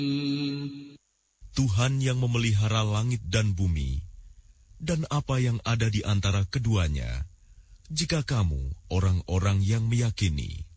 Tuhan yang memelihara langit dan bumi, dan apa yang ada di antara keduanya, jika kamu orang-orang yang meyakini.